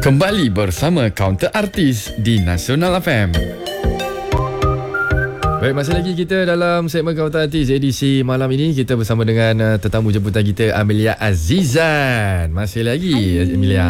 Kembali bersama Counter Artis di Nasional FM. Baik, masih lagi kita dalam segmen Counter Artis edisi malam ini. Kita bersama dengan tetamu jemputan kita, Amelia Azizan. Masih lagi. Hai. Amelia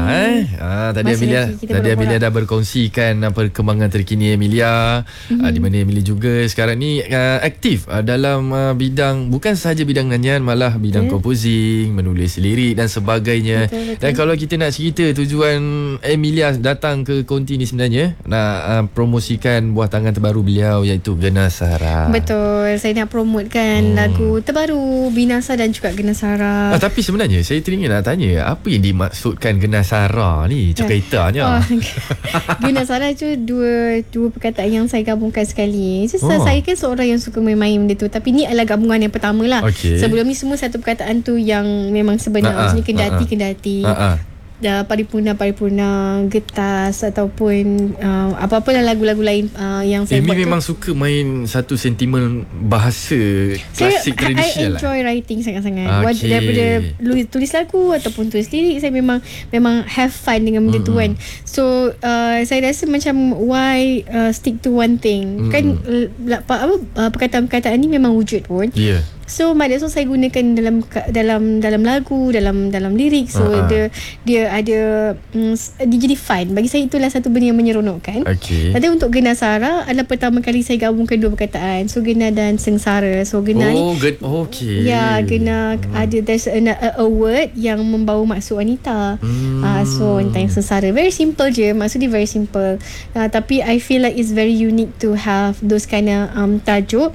Tadi Amelia dah berkongsikan perkembangan terkini Amelia, di mana Amelia juga sekarang ni aktif dalam bidang, bukan sahaja bidang nyanyian, malah bidang composing, menulis lirik dan sebagainya. Betul. Dan kalau kita nak cerita tujuan Amelia datang ke Konti ni sebenarnya nak promosikan buah tangan terbaru beliau, iaitu Genasara. Betul, saya nak promotekan lagu terbaru Binasa dan juga Genasara. Tapi sebenarnya saya teringin nak tanya, apa yang dimaksudkan Genasara ni? Ceritanya. Genasara tu dua perkataan yang saya gabungkan sekali. Saya kan seorang yang suka main-main benda tu, tapi ni adalah gabungan yang pertama lah. Sebelum ni semua satu perkataan tu yang memang sebenar. Maksudnya kendati. Paripurna, Getas ataupun apa-apa lah lagu-lagu lain yang saya buat. Amy memang suka main satu sentimen bahasa klasik tradisional. I enjoy writing sangat-sangat. Daripada tulis lagu ataupun tulis lirik, saya memang have fun dengan benda tu kan. So saya rasa macam why stick to one thing. Kan perkataan-perkataan ni memang wujud pun. So so saya gunakan dalam lagu, dalam lirik. So dia ada dia jadi fun. Bagi saya itulah satu benda yang menyeronokkan. Tapi untuk Genasara adalah pertama kali saya gabungkan dua perkataan. So Gena dan Sengsara. So Gena Gena ada there's a word yang membawa maksud wanita. So wanita yang sengsara. Very simple je. Maksud dia very simple. Tapi I feel like it's very unique to have those kind of tajuk.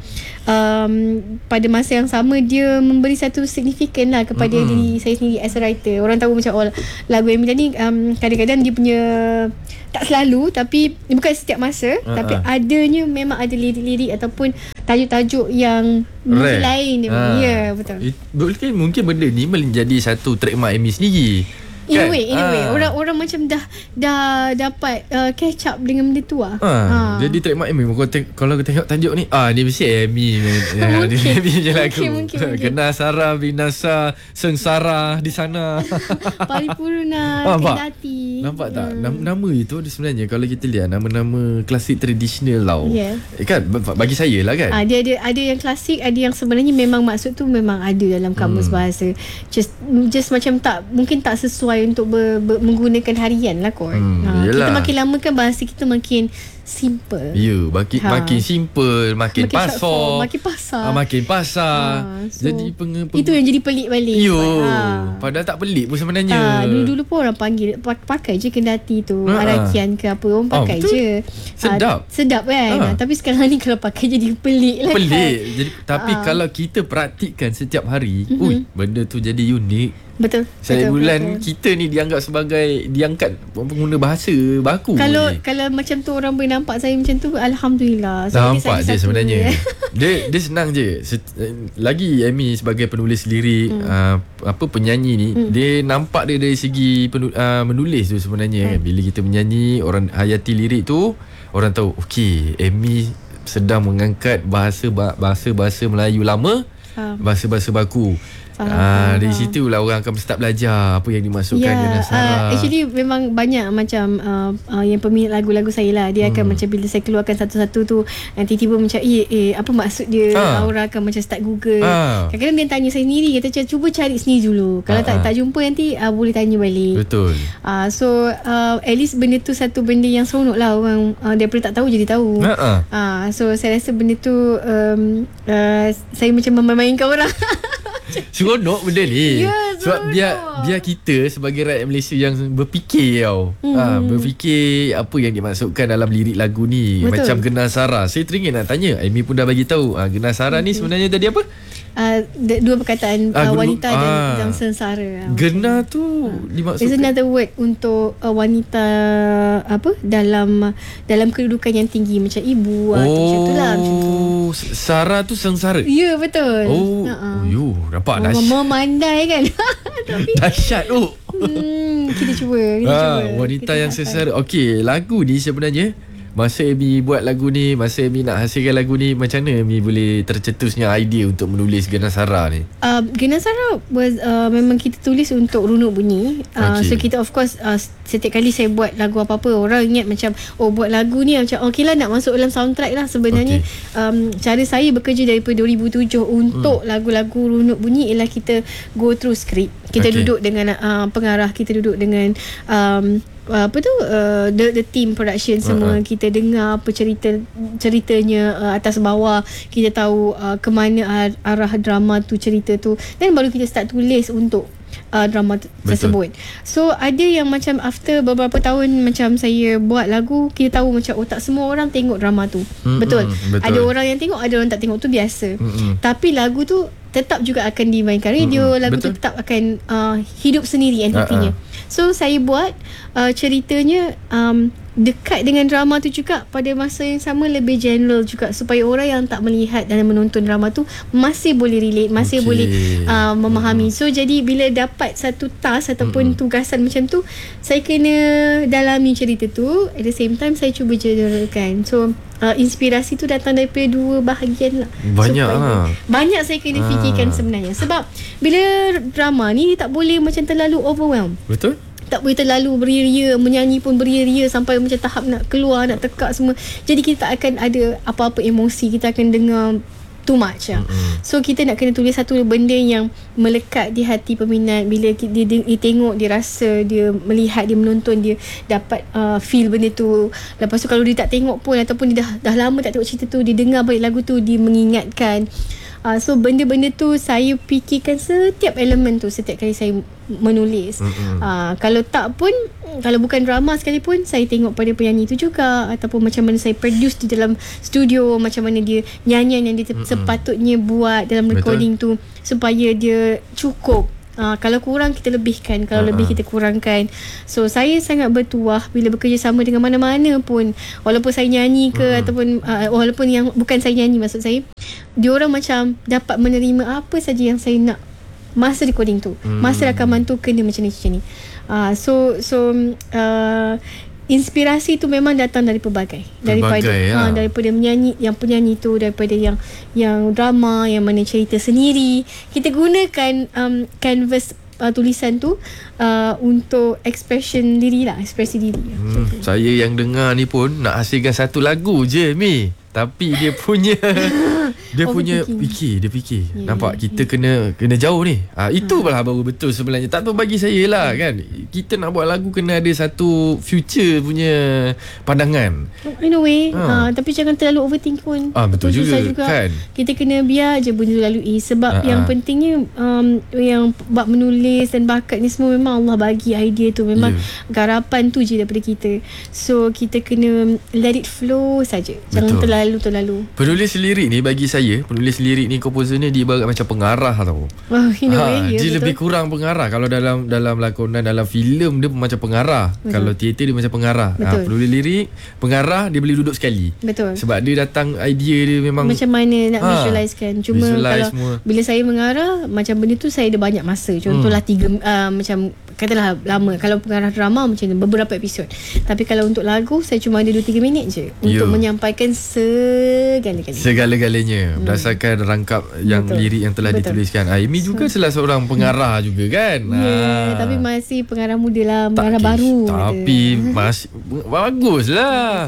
Pada masa yang sama dia memberi satu signifikan lah kepada diri saya sendiri as a writer. Orang tahu macam lagu Emilia ni kadang-kadang dia punya, tak selalu tapi bukan setiap masa, tapi adanya memang ada lirik-lirik ataupun tajuk-tajuk yang lain. Ya, betul. Mungkin benda ni menjadi satu trademark Amy sendiri. In a way orang macam dah dapat catch up dengan benda tu lah. Jadi trademark Amy. Kalau kita tengok tajuk ni, ni mesti Amy. Amy je lagu. Mungkin. Genasara, Binasa, Sengsara di sana. Paripurna, kendati. Nampak tak? Nama itu sebenarnya kalau kita lihat nama-nama klasik tradisional tau. Kan bagi saya lah kan. Dia ada yang klasik, ada yang sebenarnya memang maksud tu memang ada dalam kamus bahasa. Just macam mungkin tak sesuai untuk menggunakan harian lah kot. Kita makin lama kan bahasa kita makin simple. Makin simple, makin pasar. Makin pasar. So, jadi itu yang jadi pelik balik. Padahal tak pelik pun sebenarnya. Dulu pun orang panggil, pakai je kendati tu, arakian ke apa, orang pakai je. Sedap kan. Tapi sekarang ni kalau pakai jadi pelik lah. Jadi, tapi kalau kita praktikkan setiap hari, benda tu jadi unik. Betul. Bulan kita ni diangkat pengguna bahasa baku. Kalau macam tu orang boleh nampak saya macam tu, alhamdulillah. Nampak je sebenarnya. Dia senang je. Lagi Amy sebagai penulis lirik, penyanyi ni, dia nampak dia dari segi menulis tu sebenarnya. Bila kita menyanyi, orang hayati lirik tu, orang tahu Amy sedang mengangkat bahasa Melayu lama, bahasa baku. Dari situ lah orang akan start belajar apa yang dimasukkan Genasara. Actually memang banyak macam yang peminat lagu-lagu saya lah. Dia akan macam bila saya keluarkan satu-satu tu, tiba-tiba macam apa maksud dia. Orang akan macam start Google. Kadang-kadang dia tanya saya sendiri, kata cuba cari sendiri dulu. Kalau tak jumpa nanti boleh tanya balik. Betul. So at least benda tu satu benda yang seronok lah. Orang daripada tak tahu jadi tahu. So saya rasa benda tu saya macam memainkan orang. Seronok benda ni. Sebab biar kita sebagai rakyat Malaysia yang berfikir berfikir apa yang dimaksudkan dalam lirik lagu ni. Macam Genasara. Saya teringin nak tanya, Amy pun dah bagi tahu Genasara ni sebenarnya tadi apa? Dua perkataan wanita dan sengsara. Gena tu dimaksudkan, it's another word untuk wanita dalam kedudukan yang tinggi, macam ibu atau macam tu lah. Sara tu sengsara. Ya, betul. Nampak memandai kan. Dahsyat kita cuba wanita yang sengsara. Okey, lagu ni sebenarnya Masa Amy buat lagu ni, masa Amy nak hasilkan lagu ni, macam mana Amy boleh tercetusnya idea untuk menulis Ganasara ni? Ganasara was memang kita tulis untuk runut bunyi. So kita of course setiap kali saya buat lagu apa-apa, orang ingat macam buat lagu ni macam okey lah nak masuk dalam soundtrack lah. Sebenarnya cara saya bekerja daripada 2007 untuk lagu-lagu runut bunyi ialah kita go through script. Kita duduk dengan pengarah, kita duduk dengan the team production semua. Kita dengar apa ceritanya atas bawah, kita tahu ke mana arah drama tu, cerita tu, dan baru kita start tulis untuk drama tersebut. So ada yang macam after beberapa tahun macam saya buat lagu, kita tahu macam tak semua orang tengok drama tu. Betul. Ada orang yang tengok, ada orang tak tengok, tu biasa. Tapi lagu tu tetap juga akan dimainkan radio. Lagu tu tetap akan hidup sendiri entitinya. So saya buat ceritanya dekat dengan drama tu juga, pada masa yang sama lebih general juga, supaya orang yang tak melihat dan menonton drama tu masih boleh relate, masih boleh memahami. So jadi bila dapat satu task ataupun tugasan macam tu, saya kena dalami cerita tu, at the same time saya cuba generalkan. So inspirasi tu datang daripada dua bahagian lah. Banyak saya kena fikirkan sebenarnya. Sebab bila drama ni tak boleh macam terlalu overwhelm. Betul. Tak boleh terlalu beria-ria, menyanyi pun beria-ria sampai macam tahap nak keluar, nak tekak semua. Jadi kita tak akan ada apa-apa emosi, kita akan dengar too much lah. So kita nak kena tulis satu benda yang melekat di hati peminat. Bila dia tengok, dia rasa, dia melihat, dia menonton, dia dapat feel benda tu. Lepas tu kalau dia tak tengok pun, ataupun dia dah lama tak tengok cerita tu, dia dengar balik lagu tu, dia mengingatkan. So benda-benda tu saya fikirkan setiap elemen tu setiap kali saya menulis. Kalau tak pun, kalau bukan drama sekalipun, saya tengok pada penyanyi tu juga, ataupun macam mana saya produce di dalam studio, macam mana dia nyanyian yang dia sepatutnya buat dalam recording tu supaya dia cukup. Kalau kurang kita lebihkan, kalau lebih kita kurangkan. So saya sangat bertuah bila bekerja sama dengan mana-mana pun, walaupun saya nyanyi ke ataupun walaupun yang bukan saya nyanyi, maksud saya diorang macam dapat menerima apa saja yang saya nak masa recording tu, masa rakaman tu kena macam ni. So inspirasi tu memang datang dari pelbagai, daripada daripada penyanyi tu, daripada yang drama, yang mana cerita sendiri. Kita gunakan canvas tulisan tu untuk expression diri lah, ekspresi diri. Saya yang dengar ni pun nak hasilkan satu lagu je Mi, tapi dia punya dia fikir. Nampak kita kena jauh ni. Itu pula baru betul sebenarnya. Tak tahu bagi saya lah kan. Kita nak buat lagu kena ada satu future punya pandangan. In a way, tapi jangan terlalu overthink pun. Betul juga kan. Kita kena biar je benda lalui. Sebab yang pentingnya yang bab menulis dan bakat ni semua memang Allah bagi idea tu. Memang garapan tu je daripada kita. So kita kena let it flow saja. Jangan terlalu. Penulis lirik ni bagi saya, penulis lirik ni, komposer ni dia ibarat macam pengarah tau. Dia lebih kurang pengarah. Kalau dalam lakonan, dalam filem dia macam pengarah. Kalau teater dia macam pengarah. Penulis lirik, pengarah, dia boleh duduk sekali. Betul. Sebab dia datang idea dia memang macam mana nak visualisekan. Cuma kalau bila saya mengarah, macam benda tu saya ada banyak masa. Contohlah 3 macam katalah lama. Kalau pengarah drama macam beberapa episod. Tapi kalau untuk lagu, saya cuma ada 2-3 minit je untuk menyampaikan segala-galanya berdasarkan rangkap yang lirik yang telah dituliskan. Amy juga salah seorang pengarah juga kan. Tapi masih pengarah muda lah, pengarah baru. Tapi masih bagus lah.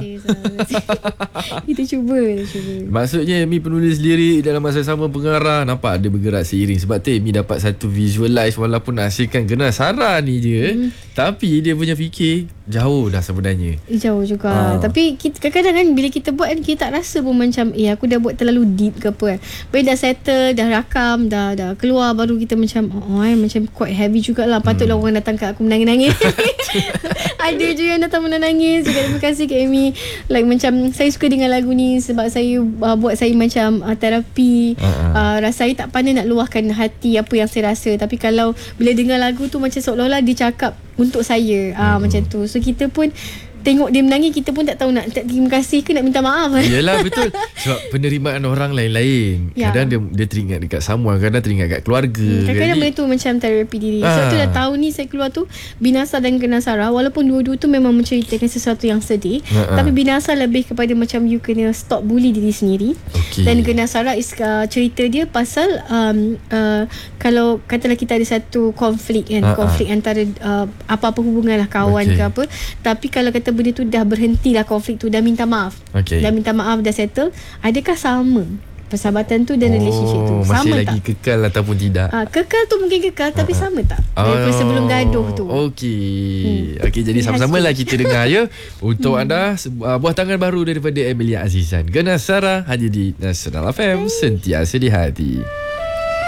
Kita cuba. Maksudnya Amy penulis lirik, dalam masa sama pengarah, nampak ada bergerak seiring. Sebab tu Amy dapat satu visualize, walaupun hasilkan Ganasara ni je, tapi dia punya fikir jauh dah sebenarnya. Jauh juga. Tapi kadang-kadang kan bila kita buat, kita tak rasa pun macam aku dah buat terlalu deep ke apa kan. Bila dah settle, dah rakam, dah keluar, baru kita macam macam quite heavy jugalah. Patutlah orang datang kat aku menangis-nangis. Ada je yang datang menangis. Terima kasih Kak Amy. Like macam saya suka dengan lagu ni sebab saya buat saya macam terapi. Rasa saya tak pandai nak luahkan hati apa yang saya rasa. Tapi kalau bila dengar lagu tu macam seolah-olah dia cakap untuk saya. Macam tu. So kita pun tengok dia menangis, kita pun tak tahu nak terima kasih ke nak minta maaf. Yelah, betul. Sebab penerimaan orang lain-lain. Kadang dia teringat dekat someone, kadang teringat kat keluarga. Kadang-kadang benda tu macam terapi diri. Sebab tu dah tahun ni saya keluar tu Binasa dan Ganasara, walaupun dua-dua tu memang menceritakan sesuatu yang sedih, tapi Binasa lebih kepada macam you kena stop bully diri sendiri. Dan Ganasara is cerita dia pasal kalau katalah kita ada satu konflik kan, konflik antara apa-apa hubungan lah, kawan ke apa, tapi kalau kata benda tu dah berhenti lah, konflik tu dah minta maaf, dah settle, adakah sama persahabatan tu dan relationship tu? Masih Sama lagi tak? kekal ataupun tidak? Kekal tu mungkin kekal, tapi sama tak daripada sebelum gaduh tu? Okey, jadi sama-sama lah kita dengar ya. Untuk anda, buah tangan baru daripada Amelia Azizan, Ganasara, hanya di Nasional FM, sentiasa di hati.